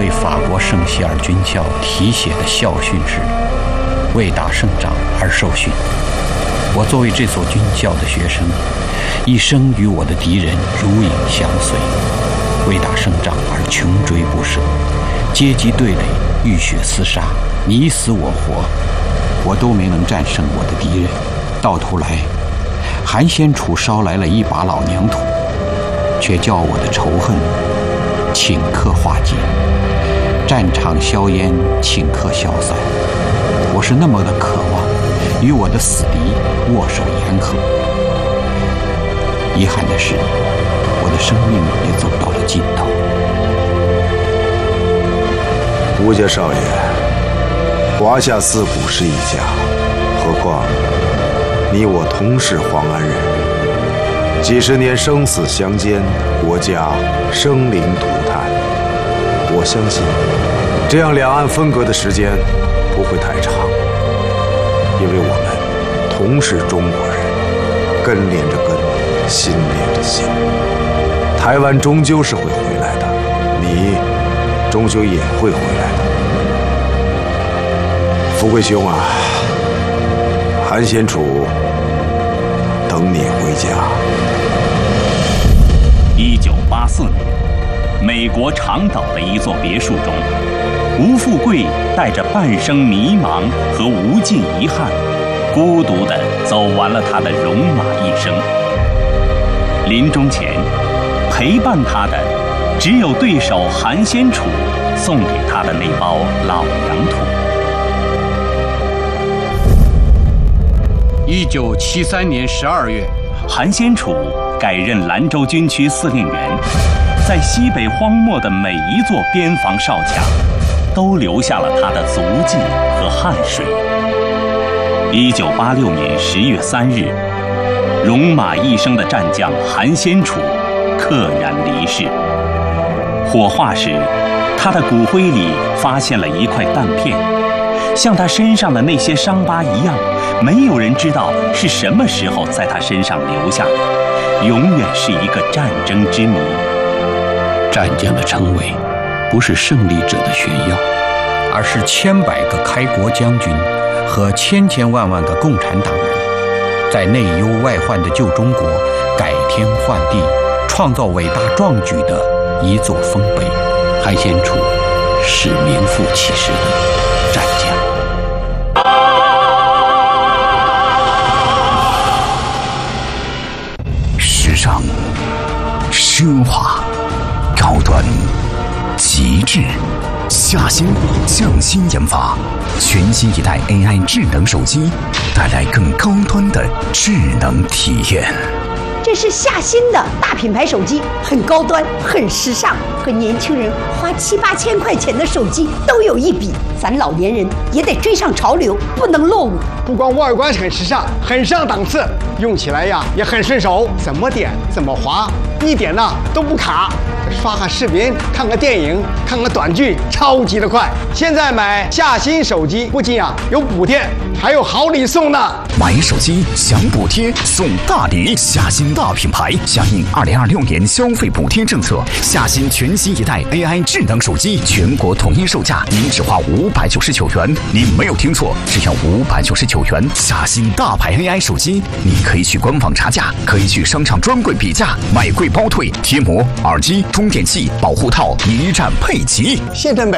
为法国圣希尔军校题写的校训是“为打胜仗而受训”。我作为这所军校的学生，一生与我的敌人如影相随，为打胜仗而穷追不舍，阶级对垒，浴血厮杀，你死我活，我都没能战胜我的敌人。到头来，韩先楚捎来了一把老娘土，却叫我的仇恨顷刻化解，战场硝烟顷刻消散。我是那么的渴望与我的死敌握手言和。遗憾的是，我的生命也走到了尽头。 吴家少爷，华夏四古是一家，何况你我同是黄安人，几十年生死相间，国家生灵涂炭。我相信，这样两岸分隔的时间不会太长，因为我们同是中国人，根连着根，心连着心。台湾终究是会回来的，你终究也会回来的。富贵兄啊，韩先楚等你回家。 1984年，美国长岛的一座别墅中，吴富贵带着半生迷茫和无尽遗憾，孤独地走完了他的戎马一生。临终前，陪伴他的只有对手韩先楚送给他的那包老娘土。 1973年12月， 韩先楚改任兰州军区司令员，在西北荒漠的每一座边防哨卡，都留下了他的足迹和汗水。1986年10月3日，戎马一生的战将韩先楚溘然离世。火化时，他的骨灰里发现了一块弹片，像他身上的那些伤疤一样，没有人知道是什么时候在他身上留下的，永远是一个战争之谜。 战将的称谓不是胜利者的炫耀，而是千百个开国将军和千千万万个共产党人在内忧外患的旧中国改天换地，创造伟大壮举的一座丰碑。韩先楚是名副其实的战将。 时尚、奢华、高端、极致，夏新匠心研发全新一代 AI 智能手机，带来更高端的智能体验。 这是夏新的大品牌手机，很高端，很时尚，和年轻人花7、8千块钱的手机都有一比。咱老年人也得追上潮流，不能落伍。 不光外观很时尚，很上档次，用起来呀也很顺手，怎么点怎么滑，一点呢都不卡。刷个视频，看个电影，看个短剧，超级的快。现在买夏新手机不仅有补贴，还有好礼送呢。 买手机享补贴送大礼，夏新大品牌响应2026年消费补贴政策，夏新全新一代 AI 智能手机全国统一售价，您只花599元。您没有听错，只要599元。夏新大牌 AI 手机，你可以去官网查价，可以去商场专柜比价，买贵包退，贴膜、耳机、充电器、保护套一站配齐。 现在买